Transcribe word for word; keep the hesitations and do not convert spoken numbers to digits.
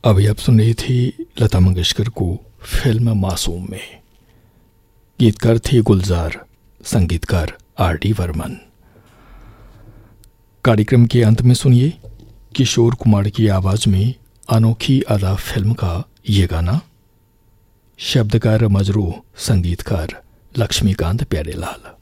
अभी आप सुन रही थी लता मंगेशकर को फिल्म मासूम में। गीतकार थे गुलजार, संगीतकार आर डी बर्मन। कार्यक्रम के अंत में सुनिए किशोर कुमार की आवाज में अनोखी अदा फिल्म का ये गाना। शब्दकार मजरूह, संगीतकार लक्ष्मीकांत प्यारेलाल।